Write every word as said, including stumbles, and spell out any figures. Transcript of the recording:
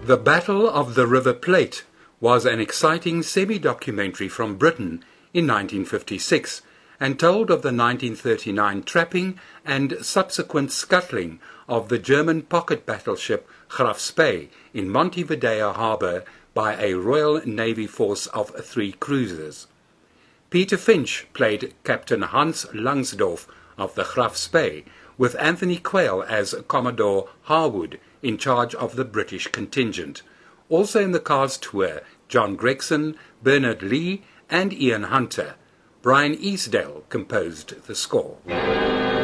The Battle of the River Plate was an exciting semi-documentary from Britain in nineteen fifty-six and told of the nineteen thirty-nine trapping and subsequent scuttling of the German pocket battleship Graf Spee in Montevideo Harbour by a Royal Navy force of three cruisers. Peter Finch played Captain Hans Langsdorff of the Graf Spee, with Anthony Quayle as Commodore Harwood in charge of the British contingent. Also in the cast were John Gregson, Bernard Lee and Ian Hunter. Brian Easdale composed the score.